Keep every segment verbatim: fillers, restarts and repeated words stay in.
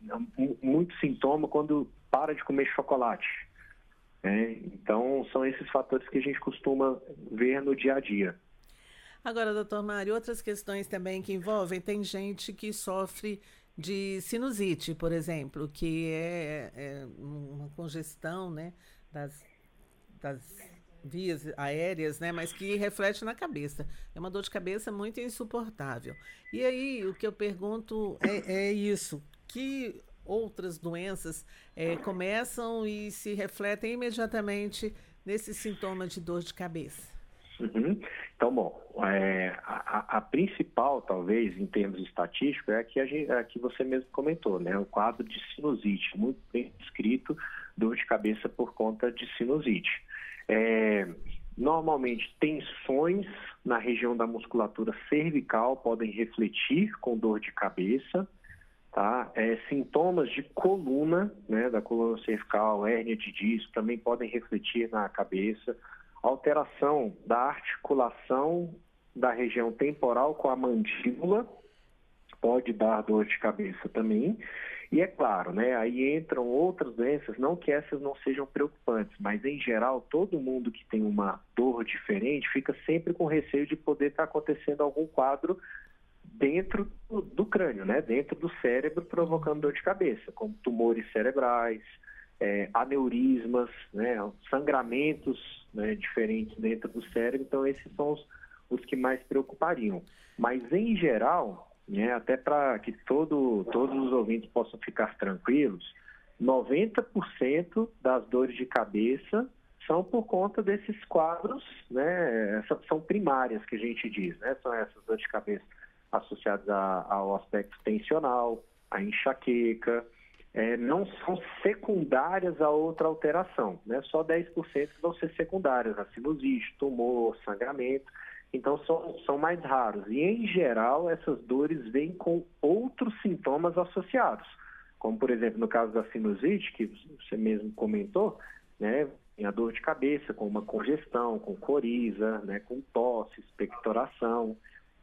muito sintoma quando para de comer chocolate. Né? Então, são esses fatores que a gente costuma ver no dia a dia. Agora, doutor Mário, outras questões também que envolvem, tem gente que sofre de sinusite, por exemplo, que é, é uma congestão, né, das, das vias aéreas, né, mas que reflete na cabeça. É uma dor de cabeça muito insuportável. E aí, o que eu pergunto é, é isso, que outras doenças é, começam e se refletem imediatamente nesse sintoma de dor de cabeça? Uhum. Então, bom, é, a, a principal, talvez, em termos estatísticos, é a que, a gente, a que você mesmo comentou, né? O quadro de sinusite, muito bem descrito, dor de cabeça por conta de sinusite. É, normalmente, tensões na região da musculatura cervical podem refletir com dor de cabeça, tá? É, sintomas de coluna, né, da coluna cervical, hérnia de disco, também podem refletir na cabeça. Alteração da articulação da região temporal com a mandíbula pode dar dor de cabeça também. E é claro, né, aí entram outras doenças, não que essas não sejam preocupantes, mas em geral todo mundo que tem uma dor diferente fica sempre com receio de poder estar acontecendo algum quadro dentro do, do crânio, né, dentro do cérebro, provocando dor de cabeça, como tumores cerebrais, é, aneurismas, né, sangramentos, né, diferentes dentro do cérebro. Então esses são os, os que mais preocupariam. Mas em geral, né, até para que todo, todos os ouvintes possam ficar tranquilos, noventa por cento das dores de cabeça são por conta desses quadros, né, essas são primárias que a gente diz, né, são essas dores de cabeça associadas a, ao aspecto tensional, à enxaqueca, é, não são secundárias a outra alteração, né? Só dez por cento que vão ser secundárias, a sinusite, tumor, sangramento, então são, são mais raros. E, em geral, essas dores vêm com outros sintomas associados, como, por exemplo, no caso da sinusite, que você mesmo comentou, né? Tem a dor de cabeça com uma congestão, com coriza, né? Com tosse, expectoração.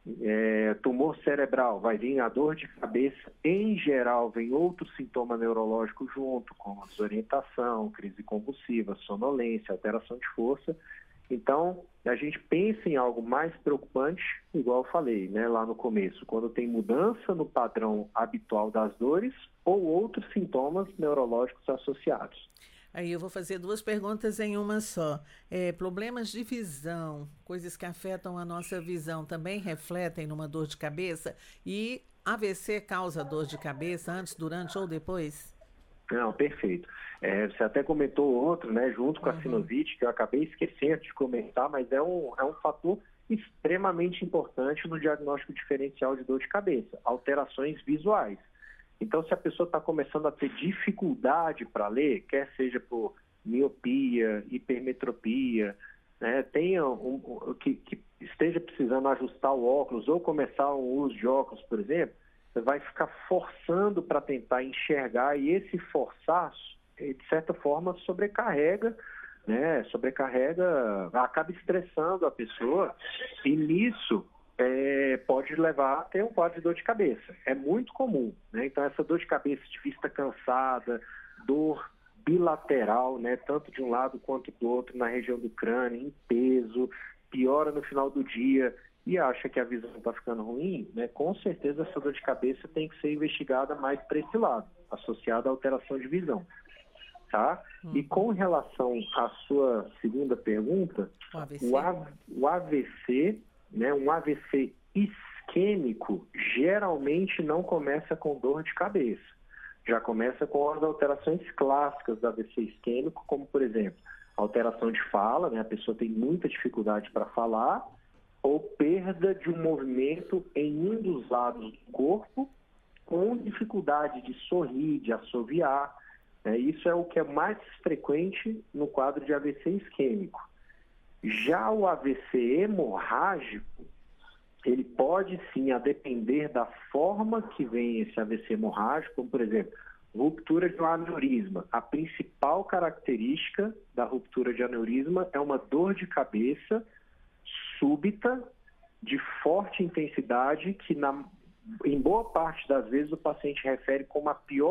É, tumor cerebral, vai vir a dor de cabeça, em geral vem outro sintoma neurológico junto, como desorientação, crise convulsiva, sonolência, alteração de força. Então, a gente pensa em algo mais preocupante, igual eu falei, né, lá no começo, quando tem mudança no padrão habitual das dores ou outros sintomas neurológicos associados. Aí eu vou fazer duas perguntas em uma só. É, problemas de visão, coisas que afetam a nossa visão, também refletem numa dor de cabeça? E A V C causa dor de cabeça antes, durante ou depois? Não, perfeito. É, você até comentou outro, né, junto com a Uhum. sinusite, que eu acabei esquecendo de comentar, mas é um, é um fator extremamente importante no diagnóstico diferencial de dor de cabeça, alterações visuais. Então, se a pessoa está começando a ter dificuldade para ler, quer seja por miopia, hipermetropia, né, tenha um, um, que, que esteja precisando ajustar o óculos ou começar o uso de óculos, por exemplo, você vai ficar forçando para tentar enxergar, e esse forçar, de certa forma, sobrecarrega, né, sobrecarrega, acaba estressando a pessoa, e nisso é, pode levar a ter um quadro de dor de cabeça. É muito comum, né? Então essa dor de cabeça de vista cansada, dor bilateral, né, tanto de um lado quanto do outro, na região do crânio, em peso, piora no final do dia e acha que a visão está ficando ruim, né, com certeza essa dor de cabeça tem que ser investigada mais para esse lado, associada à alteração de visão. Tá? Uhum. E com relação à sua segunda pergunta, O A V C? o, A, o A V C, né, um A V C isquêmico, geralmente não começa com dor de cabeça. Já começa com as alterações clássicas do A V C isquêmico, como, por exemplo, alteração de fala, né, a pessoa tem muita dificuldade para falar, ou perda de um movimento em um dos lados do corpo, com dificuldade de sorrir, de assoviar. É, isso é o que é mais frequente no quadro de A V C isquêmico. Já o A V C hemorrágico, ele pode sim, a depender da forma que vem esse A V C hemorrágico, como por exemplo, ruptura de um aneurisma. A principal característica da ruptura de aneurisma é uma dor de cabeça súbita, de forte intensidade, que na, em boa parte das vezes o paciente refere como a pior